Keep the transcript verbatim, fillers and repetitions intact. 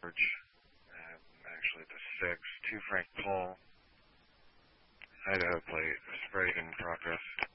George, uh, actually the sixth, two Frank Paul, Idaho plate, sprayed in progress.